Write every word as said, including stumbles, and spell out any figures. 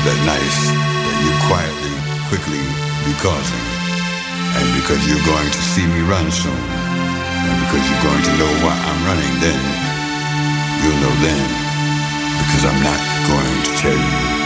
that nice that you quietly, quickly be causing. And because you're going to see me run soon, and because you're going to know why I'm running then, you'll know then, because I'm not going to tell you.